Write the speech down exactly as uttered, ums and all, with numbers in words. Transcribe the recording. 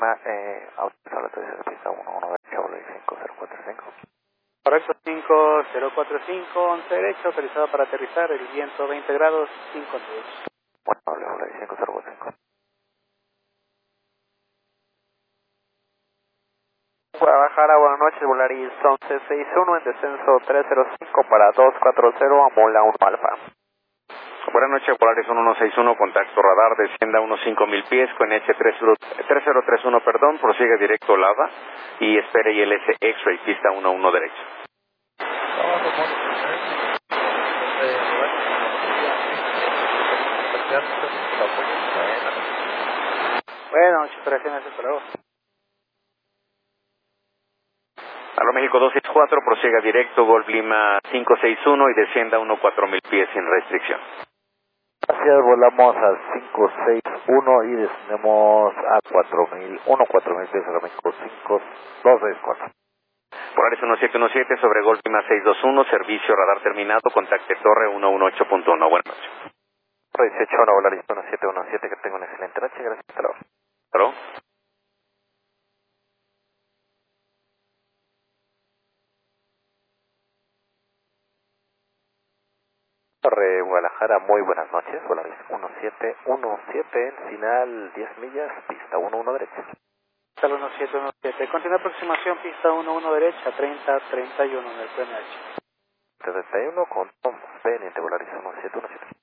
Lima, eh, autorizado la autorización de pista uno uno derecha, Volaris cinco cero cuatro cinco. Correcto, cinco cero cuatro cinco, once derecha, autorizado para aterrizar, el viento veinte grados, cinco nudos. Bueno, Volaris cinco cero cuatro cinco. Guadalajara, buenas noches, Volaris once sesenta y uno en descenso trescientos cinco para dos cuatro cero, Amola uno Alfa. Buenas noches, Volaris uno uno seis uno, contacto radar, descienda unos cinco mil pies con H tres cero tres uno, perdón, prosigue directo Lava y espere I L S X-Ray, pista uno uno derecha. Buenas noches, operaciones, hasta luego. Aló México dos seis cuatro, prosiga directo Golf Lima cinco seis uno y descienda unos cuatro mil pies sin restricción. Gracias, volamos a cinco seis uno y descendemos a cuatro mil, uno cuatro mil pies, México cinco dos seis cuatro. Polaris uno siete uno siete sobre Golf Lima seis dos uno, servicio radar terminado, contacte torre uno uno ocho punto uno, buenas noches. dieciocho uno, Volaris uno siete uno siete, que tenga una excelente noche, gracias, hasta luego. ¿Aló? Torre Guadalajara, muy buenas noches, Volaris uno siete uno siete, final diez millas, pista uno uno derecha. Tal uno siete uno siete, continúa aproximación, pista uno uno derecha, treinta treinta y uno en el P N H. treinta y uno con pendiente, Volaris uno siete uno siete.